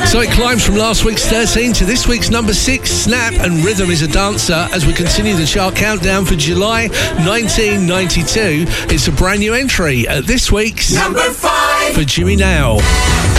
So it climbs from last week's 13 to this week's number 6, Snap and Rhythm is a Dancer, as we continue the chart countdown for July 1992. It's a brand new entry at this week's number 5 for Jimmy Now.